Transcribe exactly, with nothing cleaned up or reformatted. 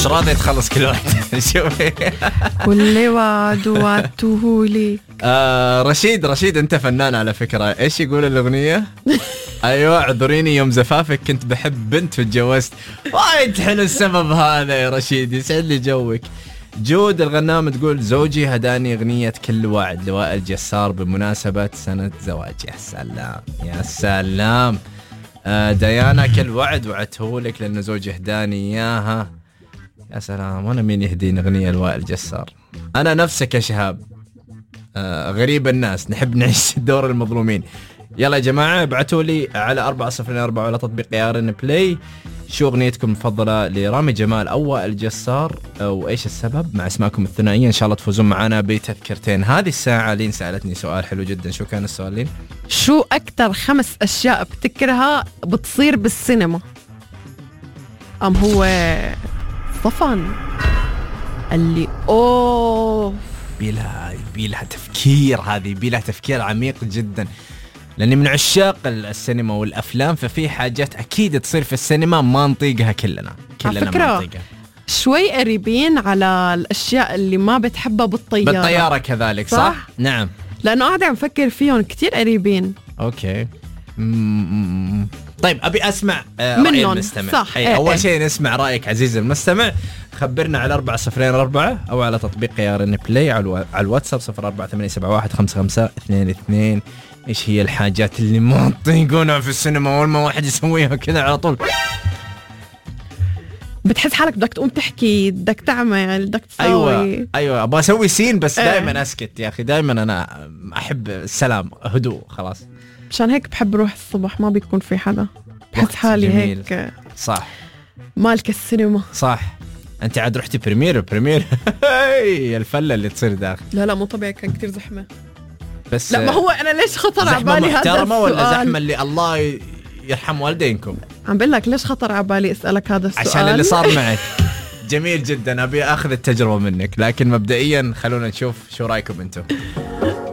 مش راضي تخلص كل واحد. شوفي واللي وعد وعدته لي. آه رشيد رشيد انت فنان على فكرة. ايش يقول الاغنية؟ ايوه اعذريني يوم زفافك كنت بحب بنت وتجوزت. وايد حلو السبب هذا يا رشيد، يسعد لي جوك. جود الغنام تقول زوجي هداني اغنية كل وعد لوائل الجسار بمناسبة سنة زواجي. يا سلام يا سلام. آه ديانا كل وعد وعدته لك لأن زوجي هداني إياها. يا سلام. وانا مين يهديني اغنية لوائل الجسار؟ انا نفسك يا شهاب. آه غريب الناس، نحب نعيش دور المظلومين. يلا يا جماعة ابعتوا لي على أربعة صفر أربعة على تطبيق يارن بلاي شو اغنيتكم المفضلة لرامي جمال او وائل الجسار وايش السبب مع اسماءكم الثنائية. ان شاء الله تفوزون معنا بتذكرتين. هذه الساعة لين سألتني سؤال حلو جدا. شو كان السؤال لين؟ شو اكثر خمس اشياء بتكرهها بتصير بالسينما؟ ام هو صفن اللي اوه بيلها بيلها تفكير، هذه بيلها تفكير عميق جدا لاني من عشاق السينما والافلام، ففي حاجات اكيد تصير في السينما ما نطيقها كلنا كلنا ما نطيقها. شوي قريبين على الاشياء اللي ما بتحبها بالطياره. بالطياره كذلك صح, صح؟ نعم لانه قاعده عم فكر فيهم كتير قريبين. اوكي م- طيب ابي اسمع راي المستمع. صح. أي اول شيء نسمع رايك عزيزي المستمع. خبرنا على أربعة صفرين أربعة او على تطبيق يارن بلاي على الواتساب صفر أربعة ثمانية سبعة واحد خمسة خمسة اثنين اثنين. ايش هي الحاجات اللي ما تطيقونها في السينما اول ما واحد يسويها كذا على طول بتحس حالك بدك تقوم تحكي، بدك تعمل، بدك تسوي؟ ايوه ايوه ابغى اسوي سين بس دائما اسكت يا اخي. دائما انا احب السلام هدوء خلاص. مشان هيك بحب روح الصبح ما بيكون في حدا، بحس حالي جميل. هيك صح مالك السينما صح. انت عاد رحتي بريمير بريمير يا الفله اللي تصير داخل. لا لا مو طبيعي، كان كتير زحمه. بس لا ما هو انا ليش خطر على بالي هذا السؤال؟ زحمه ولا زحمه اللي الله يرحم والدينكم؟ عم بقول لك ليش خطر على بالي اسالك هذا السؤال عشان اللي صار معك. جميل جدا، ابي اخذ التجربه منك، لكن مبدئيا خلونا نشوف شو رايكم انتم.